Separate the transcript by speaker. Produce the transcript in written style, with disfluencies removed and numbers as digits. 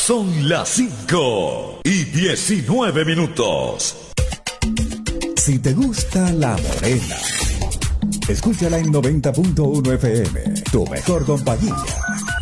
Speaker 1: Son las 5:19.
Speaker 2: Si te gusta La Morena, escúchala en 90.1 FM, tu mejor compañía.